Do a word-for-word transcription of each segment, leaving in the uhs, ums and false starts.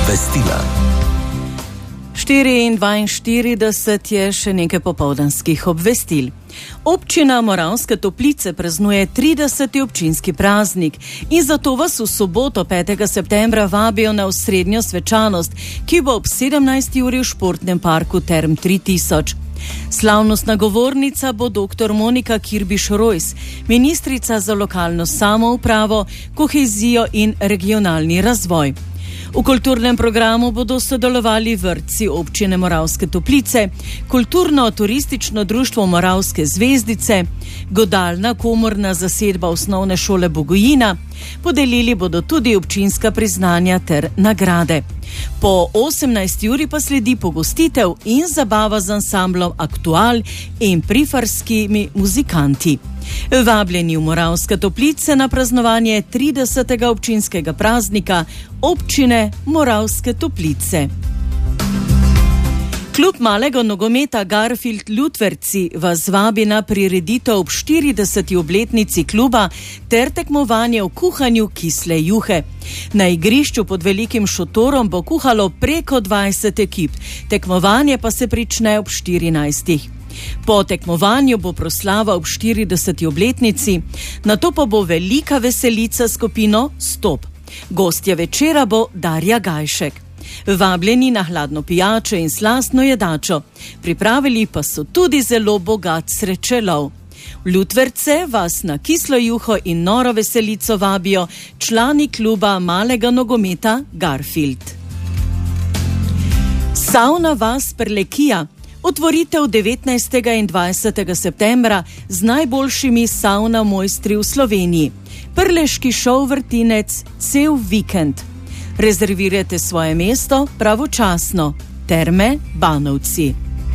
Obvestila. štiri in dvainštirideset je še nekaj popoldanskih obvestil. Občina Moravske Toplice praznuje trideseti občinski praznik in zato vas v soboto petega septembra vabijo na osrednjo svečanost, ki bo ob sedemnajsti uri v športnem parku Term tri tisoč. Slavnostna govornica bo dr. Monika Kirbiš-Rojs, ministrica za lokalno samoupravo, kohezijo in regionalni razvoj. V kulturnem programu bodo sodelovali vrtci občine Moravske Toplice, kulturno-turistično društvo Moravske zvezdice, godalna komorna zasedba osnovne šole Bogojina, podelili bodo tudi občinska priznanja ter nagrade. Po osemnajsti uri pa sledi pogostitev in zabava z ansamblom Aktual in prifarskimi muzikanti. Vabljeni v Moravske Toplice na praznovanje tridesetega občinskega praznika občine Moravske Toplice. Klub malega nogometa Garfield Lutverci vas vabi na prireditev ob štirideseti obletnici kluba ter tekmovanje v kuhanju kisle juhe. Na igrišču pod velikim šotorom bo kuhalo preko dvajset ekip, tekmovanje pa se prične ob štirinajstih. Po tekmovanju bo proslava ob štirideseti obletnici, nato pa bo velika veselica skupino Stop. Gostja večera bo Darja Gajšek. Vabljeni na hladno pijačo in slastno jedačo. Pripravili pa so tudi zelo bogat srečelov. V Lutverce vas na kislo juho in noro veselico vabijo člani kluba malega nogometa Garfield. Savna vas Prlekija. Otvoritev devetnajstega in dvajsetega septembra z najboljšimi savna mojstri v Sloveniji. Prleški šov vrtinec cel vikend. Rezervirajte svoje mesto pravočasno. Terme Banovci.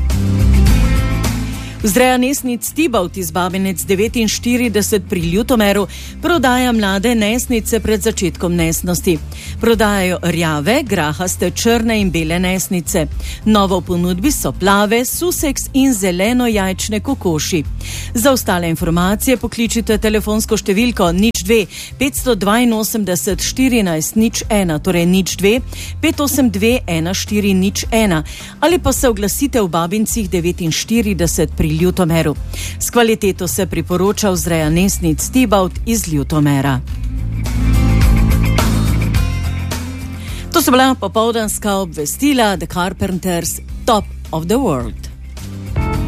Vzreja nesnic Tibalt iz Babinec devetinštirideset pri Ljutomeru prodaja mlade nesnice pred začetkom nesnosti. Prodajajo rjave, grahaste, črne in bele nesnice. Novo v ponudbi so plave, suseks in zeleno jajčne kokoši. Za ostale informacije pokličite telefonsko številko nič dve pet dvainosemdeset štirinajst nič ena, torej nič dve pet osem dve ena štiri nič ena ali pa se oglasite v Babincih devetinštirideset pri Ljutomeru. S kvaliteto se priporoča vzreja nesnic Tibalt iz Ljutomera. To so bila popoldanska obvestila The Carpenters Top of the World.